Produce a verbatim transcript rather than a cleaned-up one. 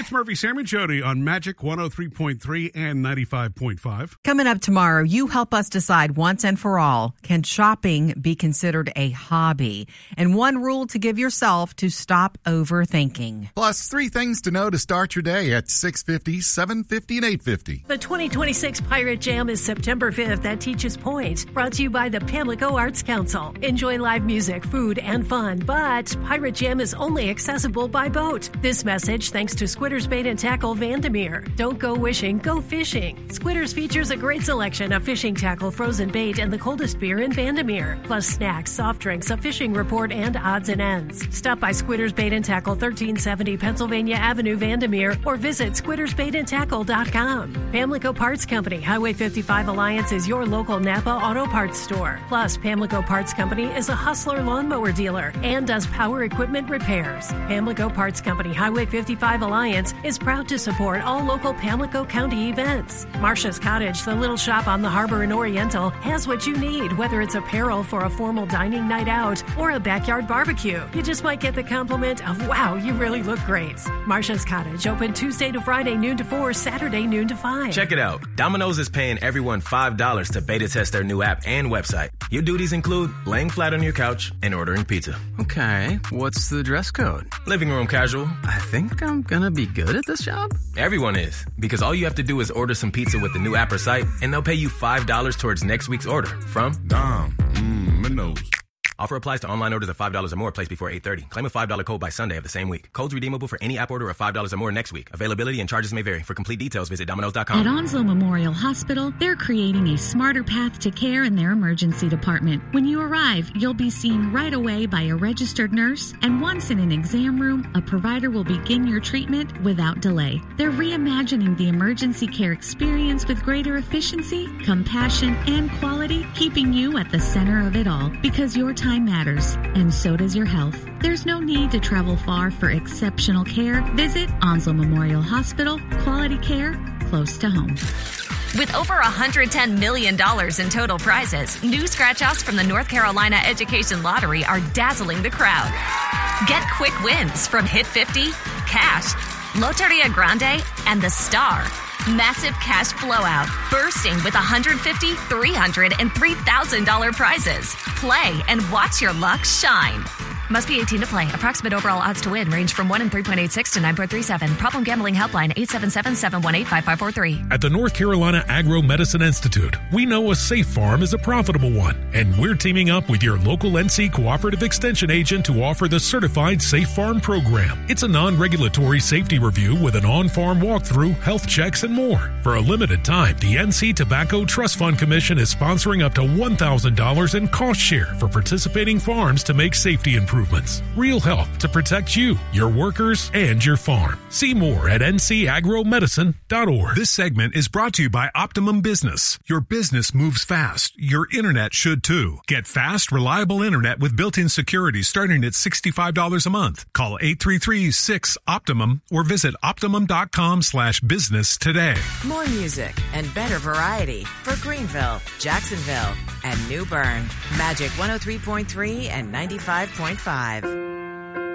It's Murphy, Sam, and Jody on Magic one oh three point three and ninety-five point five. Coming up tomorrow, you help us decide once and for all, can shopping be considered a hobby? And one rule to give yourself to stop overthinking. Plus, three things to know to start your day at six fifty, seven fifty, and eight fifty. The twenty twenty-six Pirate Jam is September fifth at Teachers Point, brought to you by the Pamlico Arts Council. Enjoy live music, food, and fun, but Pirate Jam is only accessible by boat. This message thanks to Squitters Bait and Tackle Vandermeer. Don't go wishing, go fishing. Squitters features a great selection of fishing tackle, frozen bait, and the coldest beer in Vandermeer. Plus snacks, soft drinks, a fishing report, and odds and ends. Stop by Squitters Bait and Tackle, thirteen seventy Pennsylvania Avenue, Vandermeer, or visit squitters bait and tackle dot com. Pamlico Parts Company, Highway fifty-five Alliance is your local Napa auto parts store. Plus, Pamlico Parts Company is a Hustler lawnmower dealer and does power equipment repairs. Pamlico Parts Company, Highway fifty-five Alliance is proud to support all local Pamlico County events. Marcia's Cottage, the little shop on the harbor in Oriental, has what you need, whether it's apparel for a formal dining night out or a backyard barbecue. You just might get the compliment of, wow, you really look great. Marcia's Cottage, open Tuesday to Friday, noon to four, Saturday, noon to five. Check it out. Domino's is paying everyone five dollars to beta test their new app and website. Your duties include laying flat on your couch and ordering pizza. Okay, what's the dress code? Living room casual. I think I'm gonna be good at this job. Everyone is, because all you have to do is order some pizza with the new app or site, and they'll pay you five dollars towards next week's order from Dom. Mmm, Minos. Offer applies to online orders of five dollars or more placed before eight thirty. Claim a five dollars code by Sunday of the same week. Codes redeemable for any app order of five dollars or more next week. Availability and charges may vary. For complete details, visit Domino's dot com. At Onslow Memorial Hospital, they're creating a smarter path to care in their emergency department. When you arrive, you'll be seen right away by a registered nurse, and once in an exam room, a provider will begin your treatment without delay. They're reimagining the emergency care experience with greater efficiency, compassion, and quality, keeping you at the center of it all, because your time matters, and so does your health. There's no need to travel far for exceptional care. Visit Onslow Memorial Hospital. Quality care close to home. With over one hundred ten million dollars in total prizes, new scratch-offs from the North Carolina Education Lottery are dazzling the crowd. Get quick wins from Hit fifty, Cash, Loteria Grande, and The Star. Massive cash blowout, bursting with one hundred fifty thousand dollars, three hundred dollars, and three thousand dollars prizes. Play and watch your luck shine. Must be eighteen to play. Approximate overall odds to win range from one in three point eight six to nine point three seven. Problem gambling helpline eight seven seven, seven one eight, five five four three. At the North Carolina Agro Medicine Institute, we know a safe farm is a profitable one, and we're teaming up with your local N C Cooperative Extension agent to offer the Certified Safe Farm program. It's a non-regulatory safety review with an on-farm walkthrough, health checks, and more. For a limited time, the N C Tobacco Trust Fund Commission is sponsoring up to one thousand dollars in cost share for participating farms to make safety improvements. Real help to protect you, your workers, and your farm. See more at N C agro medicine dot org. This segment is brought to you by Optimum Business. Your business moves fast. Your internet should too. Get fast, reliable internet with built-in security starting at sixty-five dollars a month. Call eight three three, six, Optimum or visit optimum.com slash business today. More music and better variety for Greenville, Jacksonville, and New Bern. Magic one oh three point three and ninety-five point five.